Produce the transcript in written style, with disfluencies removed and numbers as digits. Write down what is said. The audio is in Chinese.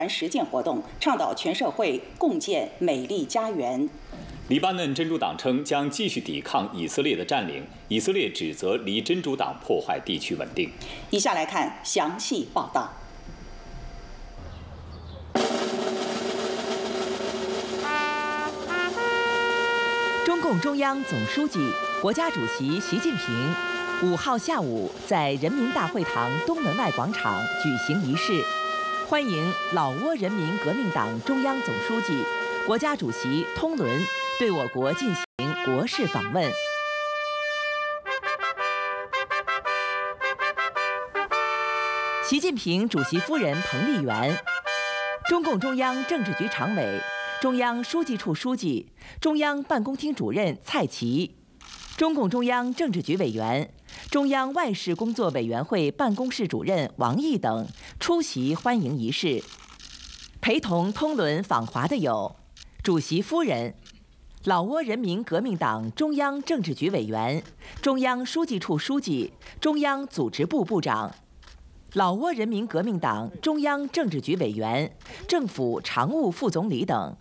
实践活动，倡导全社会共建美丽家园。 黎巴嫩真主党称将继续抵抗以色列的占领，以色列指责黎真主党破坏地区稳定。 以下来看详细报道。 中共中央总书记、国家主席习近平5号下午在人民大会堂东门外广场举行仪式，欢迎老挝人民革命党中央总书记、国家主席通伦对我国进行国事访问。习近平主席夫人彭丽媛、中共中央政治局常委、中央书记处书记、中央办公厅主任蔡奇、中共中央政治局委员、中央外事工作委员会办公室主任王毅等出席欢迎仪式。陪同通伦访华的有主席夫人、老挝人民革命党中央政治局委员、中央书记处书记、中央组织部部长、老挝人民革命党中央政治局委员、政府常务副总理等